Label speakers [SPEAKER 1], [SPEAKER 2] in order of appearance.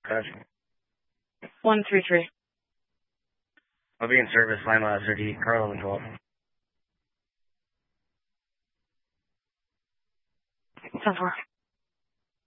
[SPEAKER 1] Gotcha.
[SPEAKER 2] 133.
[SPEAKER 1] I'll be in service, line SRD, car 1112.
[SPEAKER 2] 10-4.